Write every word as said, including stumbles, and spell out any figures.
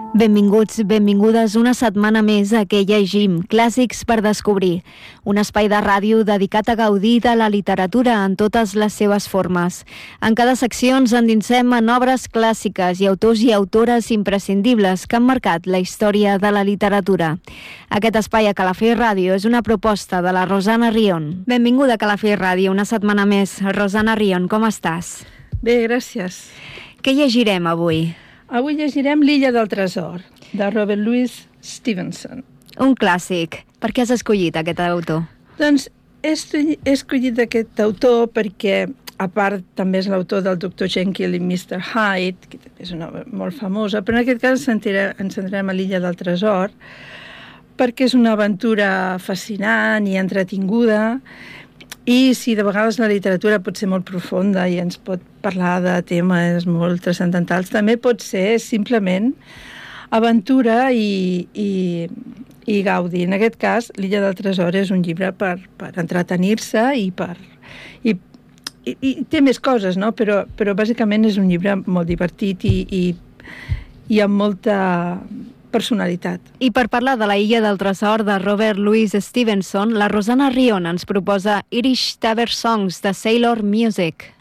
Benvinguts, benvingudes una setmana més a Que llegim, clàssics per descobrir. Un espai de ràdio dedicat a gaudir de la literatura en totes les seves formes. En cada secció ens endinsem en obres clàssiques i autors i autores imprescindibles que han marcat la història de la literatura. Aquest espai a Calafell Ràdio és una proposta de la Rosana Rion. Benvinguda a Calafell Ràdio una setmana més. Rosana Rion, com estàs? Bé, gràcies. Què llegirem avui? Avui llegirem L'illa del tresor, de Robert Louis Stevenson. Un clàssic. Per què has escollit aquest autor? Doncs he escollit aquest autor perquè, a part, també és l'autor del doctor Jekyll i mister Hyde, que és una obra molt famosa, però en aquest cas ens centrarem a L'illa del tresor, perquè és una aventura fascinant i entretinguda, i si de vegades la literatura pot ser molt profunda i ens pot parlar de temes molt transcendentals, també pot ser simplement aventura i, i, i gaudi. En aquest cas, L'illa del tresor és un llibre per, per entretenir-se i per... I, i, i té més coses, no? Però, però bàsicament és un llibre molt divertit i, i, i amb molta personalitat. I per parlar de La illa del tresor de Robert Louis Stevenson, la Rosana Rion ens proposa Irish Tabor Songs de Sailor Music.